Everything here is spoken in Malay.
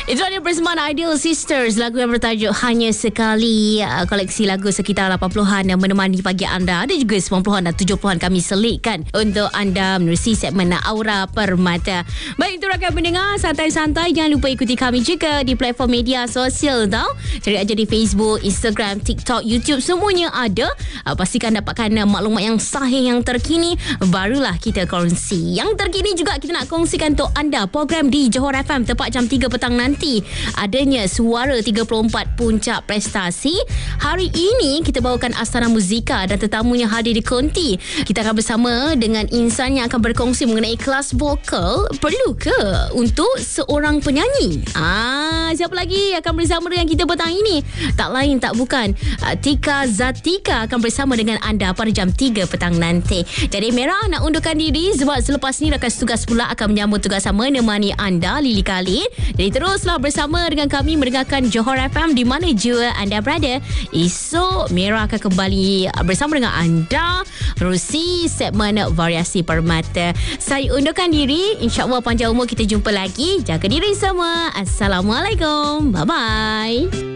Itu ada persembahan Ideal Sisters, lagu yang bertajuk Hanya Sekali. Koleksi lagu sekitar 80-an yang menemani pagi anda. Ada juga 90-an dan 70-an kami selitkan untuk anda menerusi segmen Aura Permata. Baik, itu rakan pendengar, santai-santai. Jangan lupa ikuti kami juga di platform media sosial tau. Cari aja di Facebook, Instagram, TikTok, YouTube, semuanya ada. Pastikan dapatkan maklumat yang sahih, yang terkini, barulah kita kongsi. Yang terkini juga kita nak kongsikan untuk anda program di Johor FM tepat jam 3 petang nanti. Adanya Suara 34 Puncak Prestasi. Hari ini kita bawakan Astana Muzika dan tetamu yang hadir di konti. Kita akan bersama dengan insan yang akan berkongsi mengenai kelas vokal. Perlu ke untuk seorang penyanyi? Siapa lagi akan bersama dengan kita petang ini? Tak lain tak bukan Tika Zatika akan bersama dengan anda pada jam 3 petang nanti. Jadi Merah nak undurkan diri sebab selepas ni rakan tugas pula akan menyambut tugas sama menemani anda Lily Khalid. Jadi teruslah bersama dengan kami mendengarkan Johor FM di mana jua anda berada. Esok Merah akan kembali bersama dengan anda menerusi segmen Variasi Permata. Saya undurkan diri. InsyaAllah panjang umur kita jumpa lagi. Jaga diri semua. Assalamualaikum. Bye-bye.